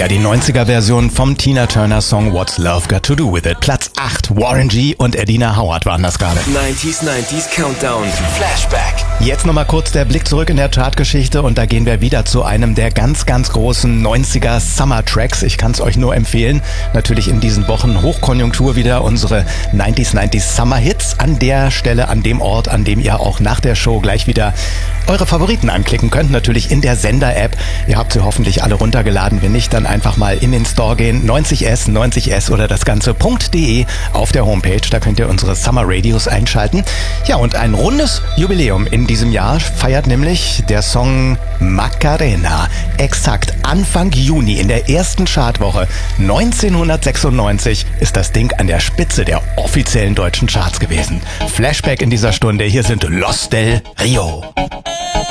Ja, die 90er-Version vom Tina Turner-Song What's Love Got to Do With It. Platz 8, Warren G. und Edina Howard waren das gerade. 90s Countdown, Flashback. Jetzt nochmal kurz der Blick zurück in der Chartgeschichte und da gehen wir wieder zu einem der ganz, ganz großen 90er Summer-Tracks. Ich kann es euch nur empfehlen. Natürlich in diesen Wochen Hochkonjunktur wieder unsere 90s Summer-Hits. An der Stelle, an dem Ort, an dem ihr auch nach der Show gleich wieder eure Favoriten anklicken könnt. Natürlich in der Sender-App. Ihr habt sie hoffentlich alle runtergeladen. Wenn nicht, dann einfach mal in den Store gehen. 90s oder das Ganze.de auf der Homepage. Da könnt ihr unsere Summer Radios einschalten. Ja, und ein rundes Jubiläum in diesem Jahr feiert nämlich der Song Macarena. Exakt Anfang Juni in der ersten Chartwoche 1996 ist das Ding an der Spitze der offiziellen deutschen Charts gewesen. Flashback in dieser Stunde. Hier sind Los del Rio.